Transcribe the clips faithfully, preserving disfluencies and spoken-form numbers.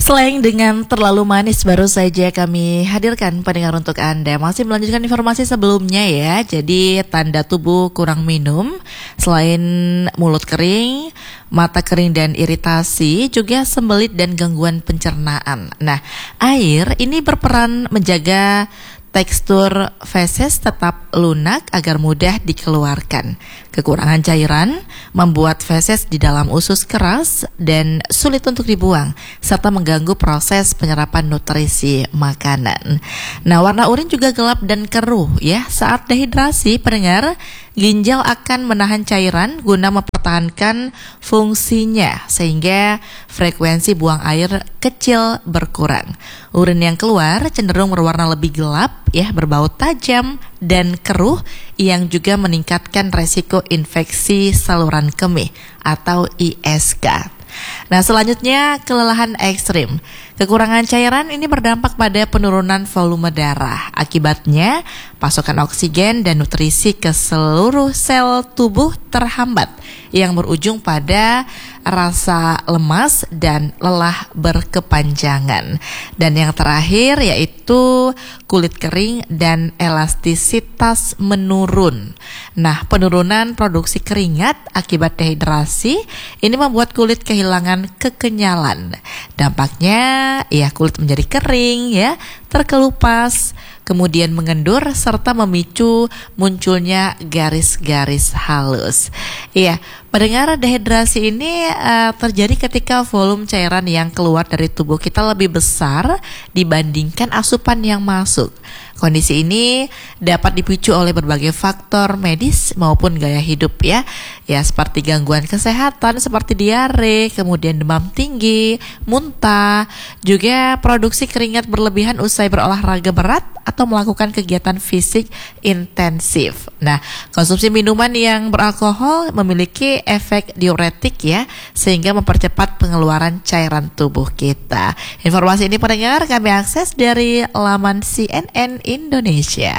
Slang dengan terlalu manis baru saja kami hadirkan pendengar untuk Anda. Masih melanjutkan informasi sebelumnya ya. Jadi tanda tubuh kurang minum, selain mulut kering, mata kering dan iritasi, juga sembelit dan gangguan pencernaan. Nah, air ini berperan menjaga tekstur feses tetap lunak agar mudah dikeluarkan. Kekurangan cairan membuat feses di dalam usus keras dan sulit untuk dibuang, serta mengganggu proses penyerapan nutrisi makanan. Nah, warna urin juga gelap dan keruh ya. Saat dehidrasi, pendengar, ginjal akan menahan cairan guna mempertahankan fungsinya, sehingga frekuensi buang air kecil berkurang. Urin yang keluar cenderung berwarna lebih gelap ya, berbau tajam dan keruh, yang juga meningkatkan resiko infeksi saluran kemih atau I S K. Nah, selanjutnya kelelahan ekstrim. Kekurangan cairan ini berdampak pada penurunan volume darah. Akibatnya, pasokan oksigen dan nutrisi ke seluruh sel tubuh terhambat, yang berujung pada rasa lemas dan lelah berkepanjangan. Dan yang terakhir yaitu kulit kering dan elastisitas menurun. Nah, penurunan produksi keringat akibat dehidrasi ini membuat kulit kehilangan kekenyalan. Dampaknya ya kulit menjadi kering ya, terkelupas, kemudian mengendur serta memicu munculnya garis-garis halus. Iya, pendengar, dehidrasi ini uh, terjadi ketika volume cairan yang keluar dari tubuh kita lebih besar dibandingkan asupan yang masuk. Kondisi ini dapat dipicu oleh berbagai faktor medis maupun gaya hidup ya. Ya, seperti gangguan kesehatan seperti diare, kemudian demam tinggi, muntah, juga produksi keringat berlebihan usai berolahraga berat atau melakukan kegiatan fisik intensif. Nah, konsumsi minuman yang beralkohol memiliki efek diuretik ya, sehingga mempercepat pengeluaran cairan tubuh kita. Informasi ini pendengar kami akses dari laman C N N Indonesia.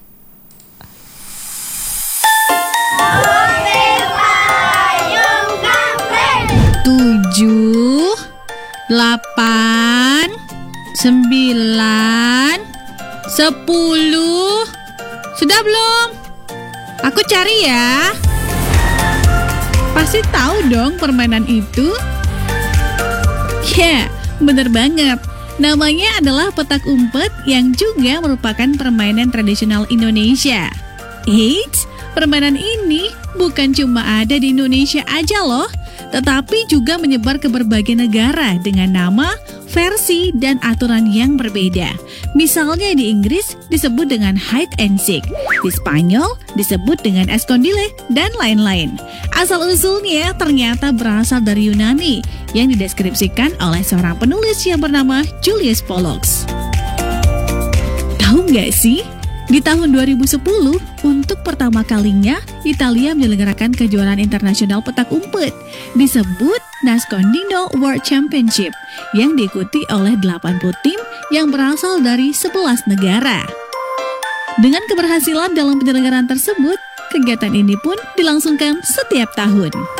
Tujuh, delapan, sembilan, sepuluh. Sudah belum? Aku cari ya. Pasti tahu dong permainan itu. Ya, bener banget. Namanya adalah petak umpet yang juga merupakan permainan tradisional Indonesia. Eits, permainan ini bukan cuma ada di Indonesia aja loh, tetapi juga menyebar ke berbagai negara dengan nama, versi, dan aturan yang berbeda. Misalnya di Inggris disebut dengan hide and seek, di Spanyol disebut dengan escondite, dan lain-lain. Asal-usulnya ternyata berasal dari Yunani yang dideskripsikan oleh seorang penulis yang bernama Julius Pollux. Tahu nggak sih? Di tahun dua ribu sepuluh, untuk pertama kalinya, Italia menyelenggarakan kejuaraan internasional petak umpet, disebut Nascondino World Championship, yang diikuti oleh delapan puluh tim yang berasal dari sebelas negara. Dengan keberhasilan dalam penyelenggaraan tersebut, kegiatan ini pun dilangsungkan setiap tahun.